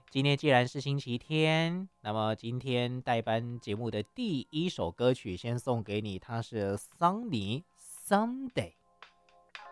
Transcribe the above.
今天既然是星期天，那么今天代班节目的第一首歌曲先送给你，它是桑尼 Someday。